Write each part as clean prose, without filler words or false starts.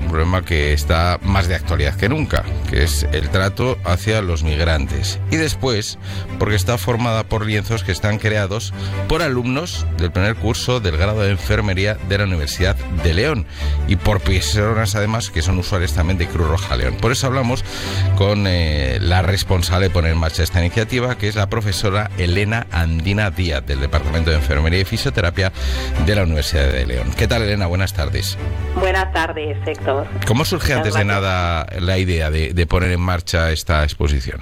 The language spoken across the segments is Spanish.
problema que está más de actualidad que nunca, que es el trato hacia los migrantes. Y después, porque está formada por lienzos que están creados por alumnos del primer curso del grado de enfermería de la Universidad de León y por personas además que son usuarios también de Cruz Roja León. Por eso hablamos con la responsable de poner en marcha esta iniciativa, que es la profesora Elena Andina Díaz, del Departamento de Enfermería y Fisioterapia de la Universidad de León. ¿Qué tal, Elena? Buenas tardes. Buenas tardes, Héctor. ¿Cómo surge antes de nada la idea de poner en marcha esta exposición?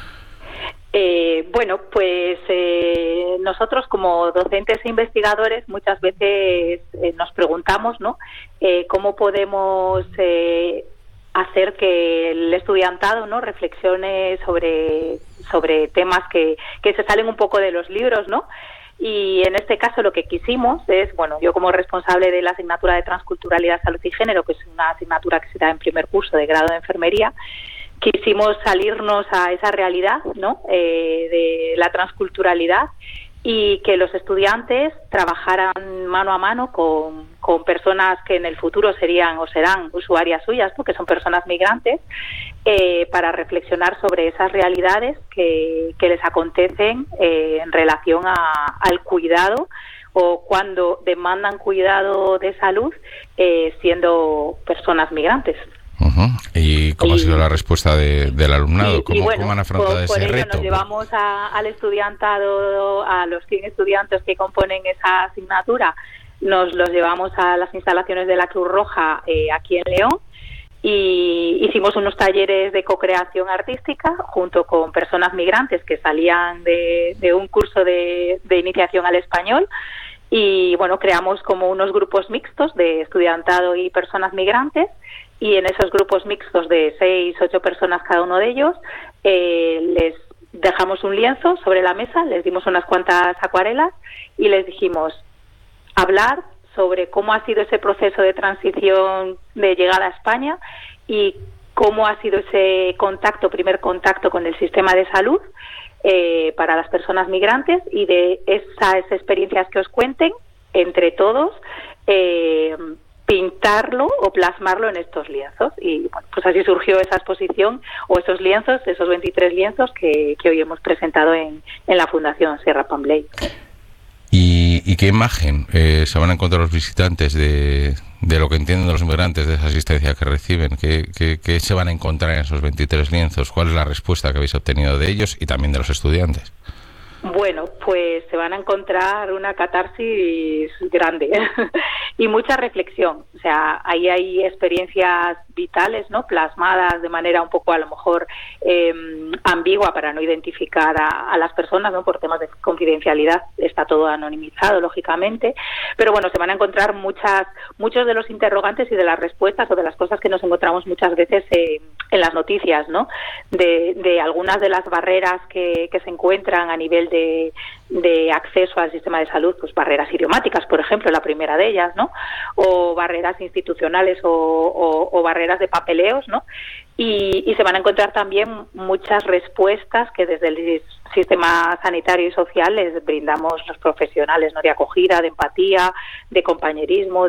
Nosotros como docentes e investigadores muchas veces nos preguntamos, ¿no? ¿Cómo podemos hacer que el estudiantado, ¿no?, reflexione sobre temas que se salen un poco de los libros, ¿no? Y en este caso lo que quisimos es, yo como responsable de la asignatura de Transculturalidad, Salud y Género, que es una asignatura que se da en primer curso de grado de enfermería, quisimos salirnos a esa realidad, ¿no?, de la transculturalidad, y que los estudiantes trabajaran mano a mano con personas que en el futuro serían o serán usuarias suyas, ¿no?, que son personas migrantes, para reflexionar sobre esas realidades que les acontecen en relación al cuidado, o cuando demandan cuidado de salud siendo personas migrantes. Uh-huh. ¿Y cómo ha sido la respuesta del alumnado? ¿Cómo han afrontado ese reto? Por ello nos llevamos al estudiantado, a los 100 estudiantes que componen esa asignatura, nos los llevamos a las instalaciones de la Cruz Roja aquí en León, y hicimos unos talleres de co-creación artística junto con personas migrantes que salían de un curso de iniciación al español. Y creamos como unos grupos mixtos de estudiantado y personas migrantes, y en esos grupos mixtos de 6, 8 personas cada uno de ellos, les dejamos un lienzo sobre la mesa, les dimos unas cuantas acuarelas y les dijimos hablar sobre cómo ha sido ese proceso de transición de llegada a España y cómo ha sido ese primer contacto con el sistema de salud para las personas migrantes, y de esas experiencias que os cuenten, entre todos, pintarlo o plasmarlo en estos lienzos. Y pues así surgió esa exposición, o esos lienzos, esos 23 lienzos que hoy hemos presentado en la Fundación Sierra Pambley. ¿Y qué imagen se van a encontrar los visitantes de lo que entienden los inmigrantes, de esa asistencia que reciben? ¿Qué se van a encontrar en esos 23 lienzos? ¿Cuál es la respuesta que habéis obtenido de ellos y también de los estudiantes? Bueno, pues se van a encontrar una catarsis grande y mucha reflexión. O sea, ahí hay experiencias vitales, ¿no?, plasmadas de manera un poco a lo mejor ambigua para no identificar a las personas, ¿no?, por temas de confidencialidad. Está todo anonimizado, lógicamente, pero se van a encontrar muchos de los interrogantes y de las respuestas, o de las cosas que nos encontramos muchas veces en las noticias, ¿no?, de algunas de las barreras que se encuentran a nivel de acceso al sistema de salud, pues barreras idiomáticas, por ejemplo, la primera de ellas, ¿no?, o barreras institucionales o barreras de papeleos, ¿no?, y se van a encontrar también muchas respuestas que desde el sistema sanitario y social les brindamos los profesionales, ¿no?, de acogida, de empatía, de compañerismo,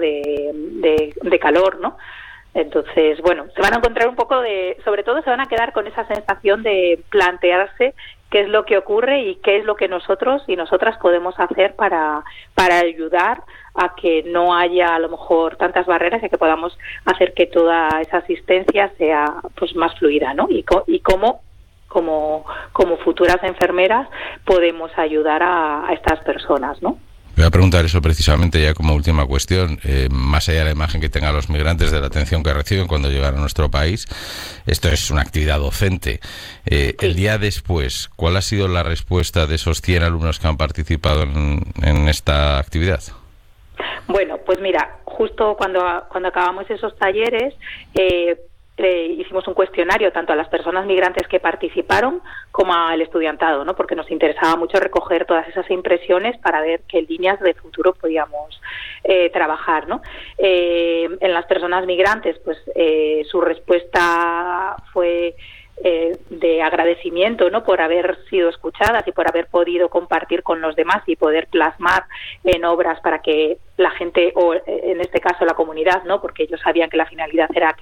de calor, ¿no? Entonces, se van a encontrar un poco sobre todo se van a quedar con esa sensación de plantearse qué es lo que ocurre y qué es lo que nosotros y nosotras podemos hacer para ayudar a que no haya a lo mejor tantas barreras, y que podamos hacer que toda esa asistencia sea pues más fluida, ¿no? Y cómo como futuras enfermeras podemos ayudar a estas personas, ¿no? Voy a preguntar eso precisamente ya como última cuestión, más allá de la imagen que tengan los migrantes de la atención que reciben cuando llegan a nuestro país. Esto es una actividad docente. Sí. El día después, ¿cuál ha sido la respuesta de esos 100 alumnos que han participado en esta actividad? Bueno, pues mira, justo cuando acabamos esos talleres, hicimos un cuestionario tanto a las personas migrantes que participaron como al estudiantado, ¿no? Porque nos interesaba mucho recoger todas esas impresiones para ver qué líneas de futuro podíamos trabajar, ¿no? En las personas migrantes, pues su respuesta fue de agradecimiento, ¿no?, por haber sido escuchadas y por haber podido compartir con los demás y poder plasmar en obras para que la gente, o en este caso la comunidad, ¿no?, porque ellos sabían que la finalidad era